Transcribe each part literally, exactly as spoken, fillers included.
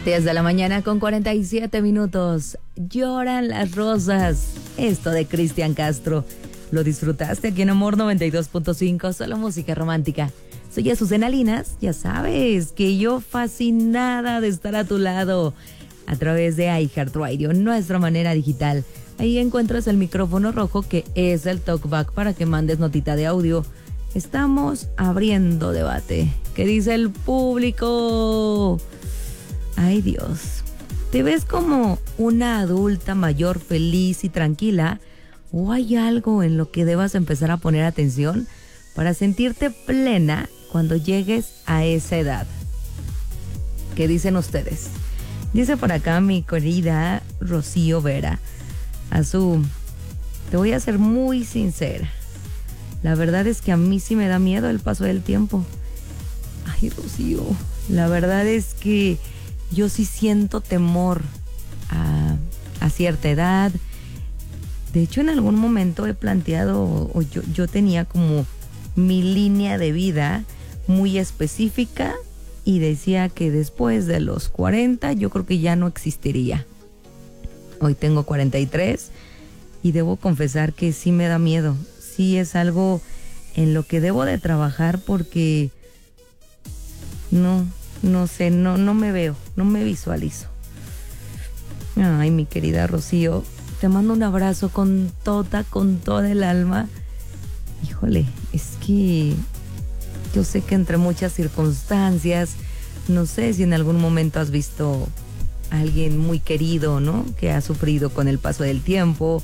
diez de la mañana con cuarenta y siete minutos. Lloran las rosas. Esto de Cristian Castro. ¿Lo disfrutaste aquí en Amor noventa y dos punto cinco? Solo música romántica. Soy Azucena Linas. Ya sabes que yo fascinada de estar a tu lado a través de iHeartRadio, nuestra manera digital. Ahí encuentras el micrófono rojo que es el talkback para que mandes notita de audio. Estamos abriendo debate. ¿Qué dice el público? Ay, Dios. ¿Te ves como una adulta mayor feliz y tranquila? ¿O hay algo en lo que debas empezar a poner atención para sentirte plena cuando llegues a esa edad? ¿Qué dicen ustedes? Dice por acá mi querida Rocío Vera. Azú, te voy a ser muy sincera. La verdad es que a mí sí me da miedo el paso del tiempo. Ay, Rocío, la verdad es que yo sí siento temor a, a cierta edad. De hecho, en algún momento he planteado, o yo, yo tenía como mi línea de vida muy específica y decía que después de los cuarenta yo creo que ya no existiría. Hoy tengo cuarenta y tres y debo confesar que sí me da miedo. Sí es algo en lo que debo de trabajar porque no, no sé, no, no me veo, no me visualizo. Ay, mi querida Rocío, te mando un abrazo con toda, con toda el alma. Híjole, es que yo sé que entre muchas circunstancias, no sé si en algún momento has visto a alguien muy querido, ¿no? Que ha sufrido con el paso del tiempo.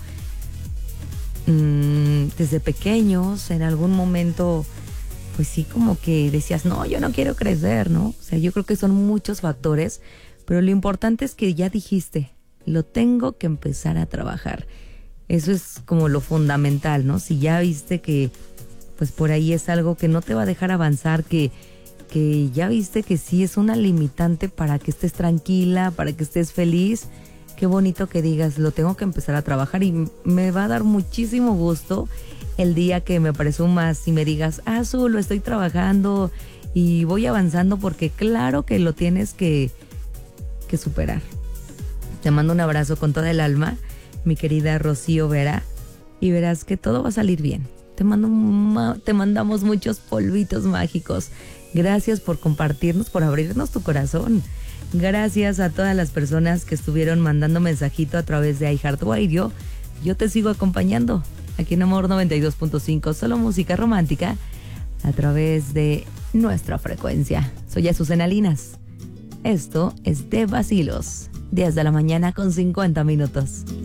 Mm, desde pequeños, en algún momento, pues sí, como que decías, no, yo no quiero crecer, ¿no? O sea, yo creo que son muchos factores, pero lo importante es que ya dijiste, lo tengo que empezar a trabajar. Eso es como lo fundamental, ¿no? Si ya viste que pues por ahí es algo que no te va a dejar avanzar, que, que ya viste que sí es una limitante para que estés tranquila, para que estés feliz, qué bonito que digas, lo tengo que empezar a trabajar. Y me va a dar muchísimo gusto el día que me presumas y me digas, ah, Su, lo estoy trabajando y voy avanzando, porque claro que lo tienes que, que superar. Te mando un abrazo con toda el alma, mi querida Rocío Vera, y verás que todo va a salir bien. Te, mando, te mandamos muchos polvitos mágicos. Gracias por compartirnos, por abrirnos tu corazón. Gracias a todas las personas que estuvieron mandando mensajito a través de iHeartRadio. Yo te sigo acompañando aquí en Amor noventa y dos punto cinco, solo música romántica a través de nuestra frecuencia. Soy Azucena Linas. Esto es De Vacilos, diez de la mañana con cincuenta minutos.